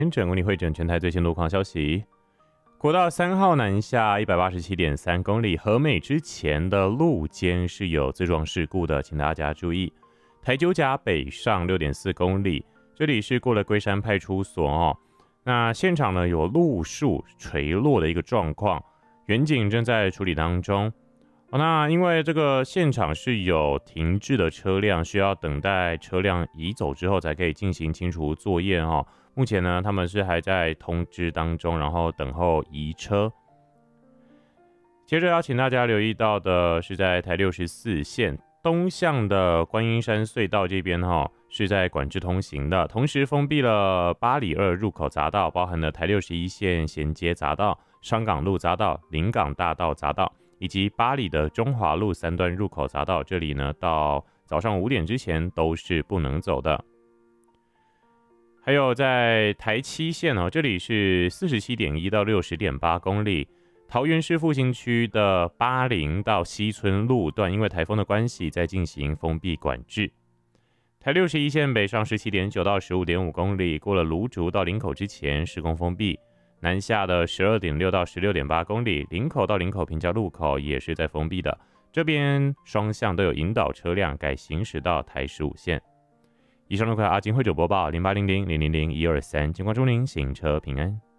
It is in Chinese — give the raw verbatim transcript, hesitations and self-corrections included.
天整为你汇整全台最新路况消息。国道三号南下 一百八十七点三 公里，和美之前的路肩是有自撞事故的，请大家注意。台九甲北上 六点四 公里，这里是过了龟山派出所哦。那现场呢有路树垂落的一个状况，远警正在处理当中。哦、那因为这个现场是有停滞的车辆，需要等待车辆移走之后才可以进行清除作业哦。目前呢，他们是还在通知当中，然后等候移车。接着要请大家留意到的是，在台六十四线东向的观音山隧道这边哈、哦，是在管制通行的，同时封闭了八里二入口匝道，包含了台六十一线衔接匝道、商港路匝道、临港大道匝道，以及八里的中华路三段入口匝道，这里呢到早上五点之前都是不能走的。还有在台七线哦，这里是 四十七点一 到 六十点八 公里，桃园市复兴区的八零到西村路段，因为台风的关系在进行封闭管制。台六十一线北上 十七点九 到 十五点五 公里，过了芦竹到林口之前施工封闭。南下的 十二点六 到 十六点八 公里，林口到林口平交路口也是在封闭的，这边双向都有引导车辆改行驶到台十五线。以上路况阿金会者播报零八零零零零零一二三，警官祝您行车平安。